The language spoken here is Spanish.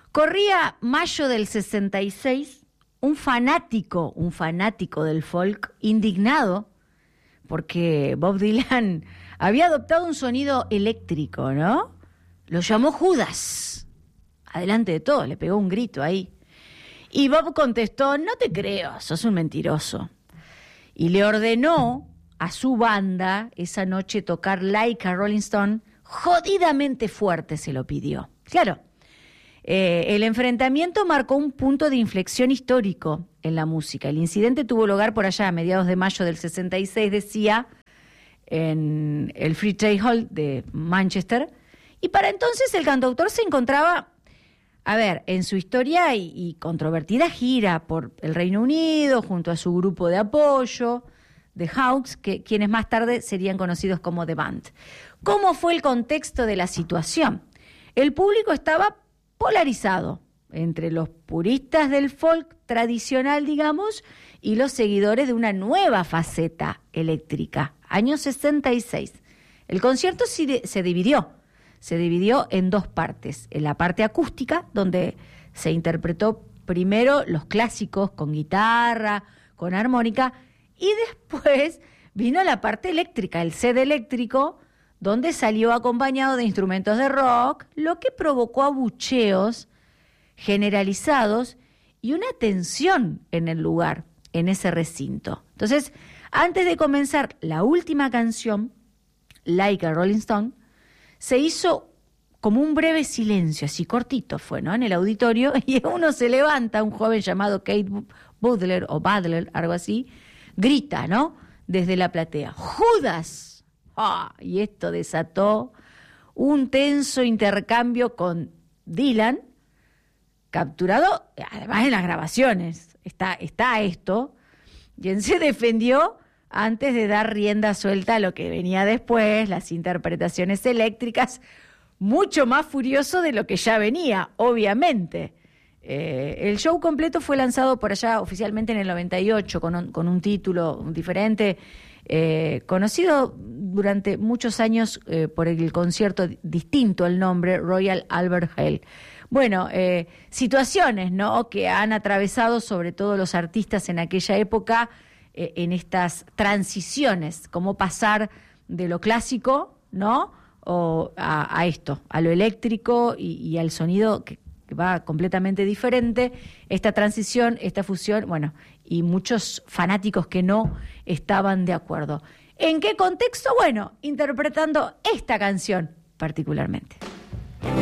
Corría mayo del 66, un fanático del folk, indignado, porque Bob Dylan había adoptado un sonido eléctrico, ¿no? Lo llamó Judas. Adelante de todo, le pegó un grito ahí. Y Bob contestó, no te creo, sos un mentiroso. Y le ordenó a su banda esa noche tocar Like a Rolling Stone, jodidamente fuerte se lo pidió. Claro, el enfrentamiento marcó un punto de inflexión histórico en la música. El incidente tuvo lugar por allá a mediados de mayo del 66, decía, en el Free Trade Hall de Manchester. Y para entonces el cantautor se encontraba, en su historia y controvertida gira por el Reino Unido, junto a su grupo de apoyo, The Hawks, quienes más tarde serían conocidos como The Band. ¿Cómo fue el contexto de la situación? El público estaba polarizado entre los puristas del folk tradicional, digamos, y los seguidores de una nueva faceta eléctrica. Año 66. El concierto se dividió en dos partes. En la parte acústica, donde se interpretó primero los clásicos con guitarra, con armónica, y después vino la parte eléctrica, el set eléctrico, donde salió acompañado de instrumentos de rock, lo que provocó abucheos generalizados y una tensión en el lugar, en ese recinto. Entonces, antes de comenzar la última canción, Like a Rolling Stone, se hizo como un breve silencio, así cortito fue, ¿no?, en el auditorio, y uno se levanta, un joven llamado Kate Butler, o Butler, algo así, grita, ¿no?, desde la platea, ¡Judas! Y esto desató un tenso intercambio con Dylan, capturado, además en las grabaciones, está esto, quien se defendió antes de dar rienda suelta a lo que venía después, las interpretaciones eléctricas, mucho más furioso de lo que ya venía, obviamente. El show completo fue lanzado por allá oficialmente en el 98 con un título diferente, conocido durante muchos años por el concierto distinto al nombre, Royal Albert Hall. Bueno, situaciones, ¿no?, que han atravesado sobre todo los artistas en aquella época, en estas transiciones, cómo pasar de lo clásico, ¿no?, o a esto, a lo eléctrico y al sonido que va completamente diferente, esta transición, esta fusión, bueno, y muchos fanáticos que no estaban de acuerdo. ¿En qué contexto? Bueno, interpretando esta canción particularmente.